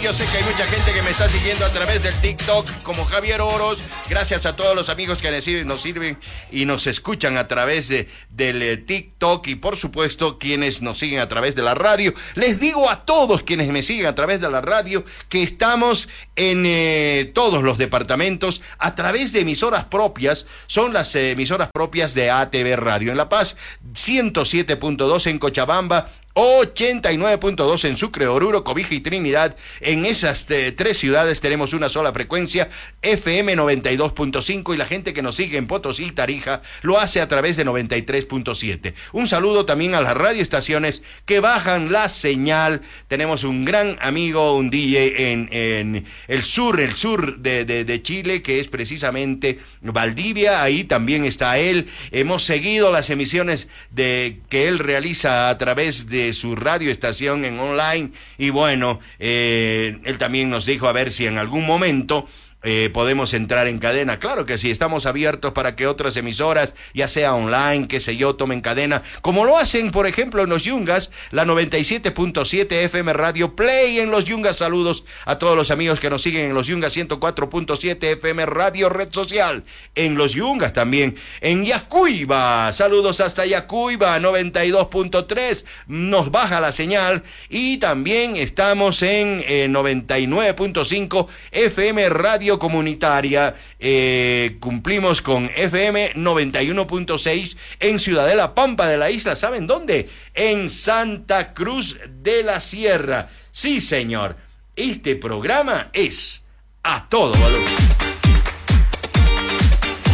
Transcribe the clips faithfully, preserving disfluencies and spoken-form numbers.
yo sé que hay mucha gente que me está siguiendo a través del TikTok como Javier Oros. Gracias a todos los amigos que nos sirven, nos sirven y nos escuchan a través de, del eh, TikTok, y por supuesto quienes nos siguen a través de la radio. Les digo a todos quienes me siguen a través de la radio que estamos en eh, todos los departamentos a través de emisoras propias. Son las eh, emisoras propias de A T V Radio en La Paz, ciento siete punto dos en Cochabamba, ochenta y nueve punto dos en Sucre, Oruro, Cobija y Trinidad. En esas eh, tres ciudades tenemos una sola frecuencia, F M noventa y dos punto cinco, y la gente que nos sigue en Potosí y Tarija lo hace a través de noventa y tres punto siete. Un saludo también a las radioestaciones que bajan la señal. Tenemos un gran amigo, un D J en, en el sur, el sur de, de, de Chile, que es precisamente Valdivia. Ahí también está él. Hemos seguido las emisiones de que él realiza a través de su radioestación en online, y bueno, eh, él también nos dijo a ver si en algún momento Eh, podemos entrar en cadena. Claro que sí, estamos abiertos para que otras emisoras, ya sea online, qué sé yo, tomen cadena, como lo hacen, por ejemplo, en los Yungas, la noventa y siete punto siete F M Radio Play en los Yungas. Saludos a todos los amigos que nos siguen en los Yungas, ciento cuatro punto siete F M Radio Red Social en los Yungas también. En Yacuiba, saludos hasta Yacuiba, noventa y dos punto tres, nos baja la señal. Y también estamos en eh, noventa y nueve punto cinco F M Radio Comunitaria. Eh, cumplimos con F M noventa y uno punto seis en Ciudadela Pampa de la Isla. ¿Saben dónde? En Santa Cruz de la Sierra. Sí, señor, este programa es a todo valor.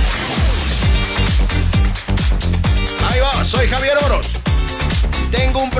Ahí va, soy Javier Oros. Tengo un programa